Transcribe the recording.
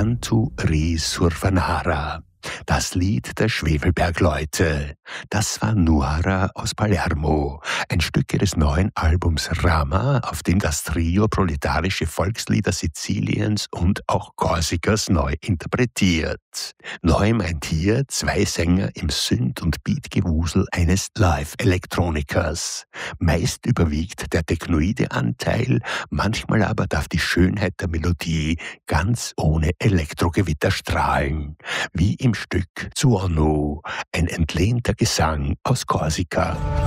Cantu Risurfanara. Das Lied der Schwefelbergleute. Das war Nuara aus Palermo, ein Stück ihres neuen Albums Rama, auf dem das Trio proletarische Volkslieder Siziliens und auch Korsikas neu interpretiert. Neu meint hier 2 Sänger im Synth- und Beatgewusel eines Live-Elektronikers. Meist überwiegt der technoide Anteil, manchmal aber darf die Schönheit der Melodie ganz ohne Elektrogewitter strahlen, wie im Stück Zuono, ein entlehnter Gesang aus Korsika.